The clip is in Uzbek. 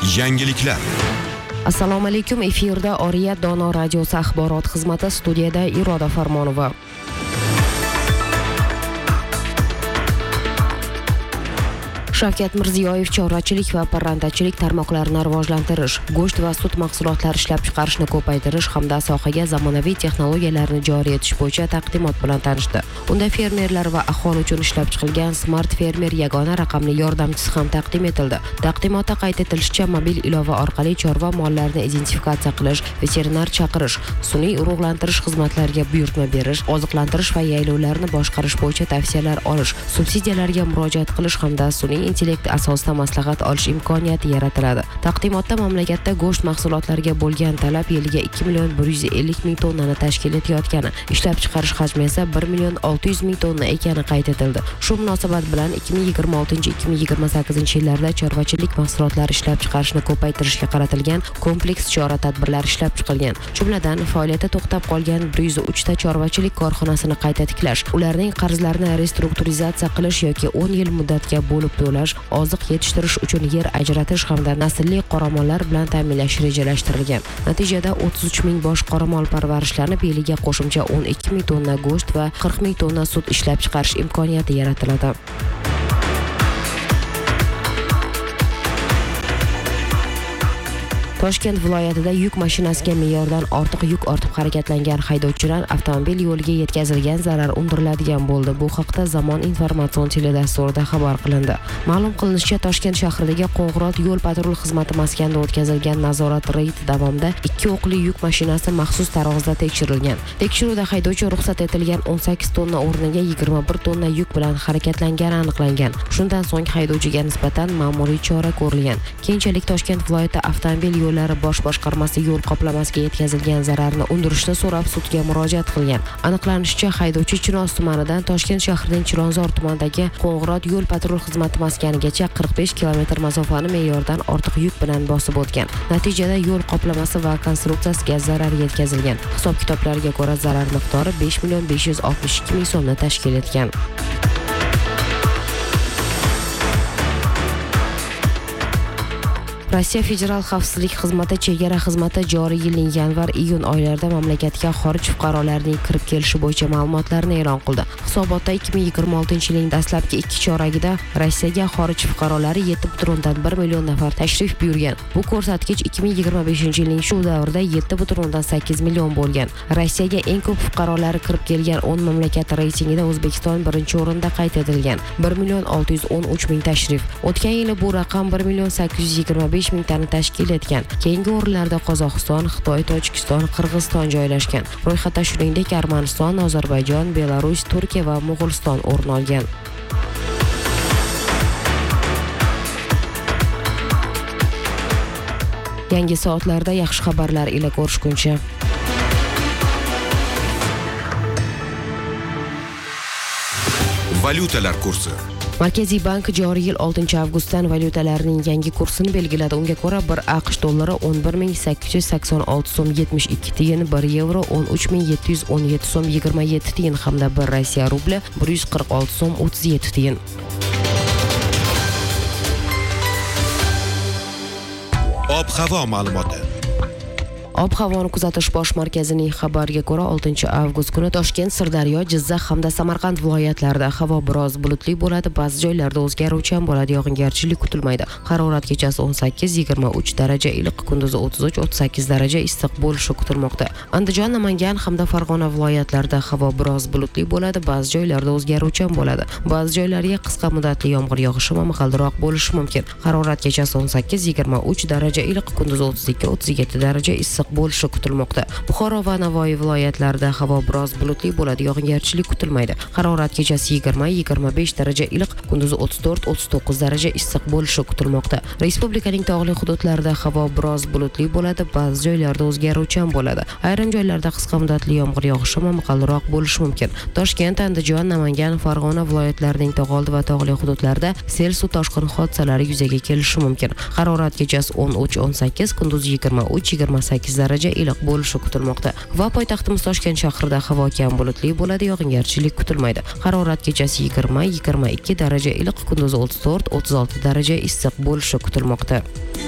Yangiliklar. Assalomu alaykum, efirda Oriyat Dono radiosi axborot xizmati, studiyada Iroda Farmonova. Shavkat Mirziyoyev chorvachilik va parrandachilik tarmoqlarini rivojlantirish, go'sht va sut mahsulotlari ishlab chiqarishni ko'paytirish hamda sohaga zamonaviy texnologiyalarni joriy etish bo'yicha taqdimot bilan tanishdi. Unda fermerlar va aholi uchun ishlab chiqilgan Smart Fermer yagona raqamli yordamchisi ham taqdim etildi. Taqdimotda qayd etilishicha, mobil ilova orqali chorva mollarini identifikatsiya qilish, veterinar chaqirish, sun'iy urug'lantirish xizmatlariga buyurtma berish, oziqlantirish va yaylovlarni boshqarish bo'yicha tavsiyalar olish, subsidiyalarga murojaat qilish hamda sun'iy intellekt asosida maslahat olish imkoniyati yaratiladi. Taqdimotda mamlakatda go'sht mahsulotlariga bo'lgan talab yiliga 2.150.000 tonnani tashkil etayotgani, ishlab chiqarish hajmi esa 1.600.000 tonna ekani qayd etildi. Shu munosabat bilan 2026-2028 yillarda chorvachilik mahsulotlari ishlab chiqarishni ko'paytirishga qaratilgan kompleks chora-tadbirlar ishlab chiqilgan. Jumladan, faoliyati to'xtab qolgan 103 ta chorvachilik korxonasini qayta tiklash, ularning qarzlarini restrukturizatsiya qilish yoki 10 yil muddatga bo'lib to'lash, oziq yetishtirish uchun yer ajratish hamda naslli qoramollar bilan ta'minlash rejalashtirilgan. Natijada 33.000 bosh qoramol parvarishlanib, yiliga qo'shimcha 12.000 tonna go'sht va 40.000 tonna sut ishlab chiqarish imkoniyati yaratiladi. Toshkent viloyatida yuk mashinasiga me'yordan ortiq yuk ortib harakatlangan haydovchilar avtomobil yo'liga yetkazilgan zarar undiriladigan bo'ldi. Bu haqda Zamon informatsion teledasturida xabar qilindi. Ma'lum qilinishicha, Toshkent shahridagi Qo'ng'irot yo'l patrul xizmati maskanida o'tkazilgan nazorat reyd davomida 2 o'qli yuk mashinasi maxsus tarozda tekshirilgan. Tekshiruvda haydovchi ruxsat etilgan 18 tonna o'rniga 21 tonna yuk bilan harakatlangani aniqlangan. Shundan so'ng haydovchiga nisbatan ma'muriy chora ko'rilgan. Keyinchalik Toshkent viloyati avtomobil yo'llari bosh boshqarmasi yo'l qoplamasiga yetkazilgan zararni undirishni so'rab sudga murojaat qilgan. Aniqlanishicha, haydovchi Chinoz tumanidan Toshkent shahrining Chilonzor tumanidagi Qo'ng'irot yo'l patrul xizmati maskanigacha 45 km masofani me'yordan ortiq yuk bilan bosib o'tgan. Natijada yo'l qoplamasi va konstruksiyasiga zarar yetkazilgan. Hisob-kitoblarga ko'ra zarar miqdori 5.562.000 so'mni tashkil etgan. Rossiya Federal xavfsizlik xizmati chegara xizmati joriy yilning yanvar-iyun oylarida mamlakatga xorij fuqarolarining kirib kelishi bo'yicha ma'lumotlarni e'lon qildi. Hisobotda 2026-yilning dastlabki 2 choragida Rossiyaga xorij fuqarolari 7.1 million nafar tashrif buyurgan. Bu ko'rsatkich 2025-yilning shu davrida 7.8 million bo'lgan. Rossiyaga eng ko'p fuqarolari kirib kelgan 10 mamlakat reytingida O'zbekiston birinchi o'rinda qayd etilgan. 1.613.000 tashrif. O'tgan yili bu raqam 1.825.000 tani tashkil etgan. Keyingi o'rinlarda Qozog'iston, Xitoy, Tojikiston, Qirg'iziston joylashgan. Ro'yxatda shuningdek Armaniston, Ozarbayjon, Belarus, Turkiya va Mo'g'uliston o'rin olgan. Yangi soatlarda yaxshi xabarlar ila ko'rishguncha. Valyutalar kursi. Markaziy bank joriy yil 6-avgustdan valyutalarning yangi kursini belgiladi. Unga ko'ra 1 AQSh dollari 11.886 so'm 72 tiyin, 1 yevro 13.717 so'm 27 tiyin hamda 1 Rossiya rubli 146 so'm 37 tiyin. Ob-havo ma'lumoti. Ob-havoni kuzatish bosh markazining xabariga ko'ra 6-avgust kuni Toshkent, Sirdaryo, Jizzax hamda Samarqand viloyatlarida havo biroz bulutli bo'ladi, ba'zi joylarda o'zgaruvchan bo'ladi, yog'ingarchilik kutilmaydi. Harorat kechasi 18-23 daraja iliq, kunduzi 33-38 daraja issiq bo'lishi kutilmoqda. Andijon, Namangan hamda Farg'ona viloyatlarida havo biroz bulutli bo'ladi, ba'zi joylarda o'zgaruvchan bo'ladi. Ba'zi joylarga qisqa muddatli yomg'ir yog'ishi momaqaldiroq bo'lishi mumkin. Harorat kechasi 18-23 daraja iliq, kunduzi 32-37 daraja issiq bo'lishi kutilmoqda. Buxoro va Navoiy viloyatlarida havo biroz bulutli bo'ladi, yog'ingarchilik kutilmaydi. Harorat kechasi 20-25 daraja iliq, kunduzi 34-39 daraja issiq bo'lishi kutilmoqda. Respublikaning tog'li hududlarida havo biroz bulutli bo'ladi, ba'zi joylarda o'zgaruvchan bo'ladi. Ayrim joylarda qisqa muddatli yomg'ir yog'ishi momaqaldiroq bo'lishi mumkin. Toshkent, Andijon, Namangan, Farg'ona viloyatlarining tog'oldi va tog'li hududlarida sel, suv toshqin hodisalari yuzaga kelishi mumkin. Harorat kechasi 13-18, kunduzi 23-28 daraja iliq bo'lishi kutilmoqda. Va poytaxtimiz Toshkent shahrida havo kam bulutli bo'ladi, yog'ingarchilik kutilmaydi. Harorat kechasi 20-22 daraja iliq, kunduzi 34-36 daraja issiq bo'lishi kutilmoqda.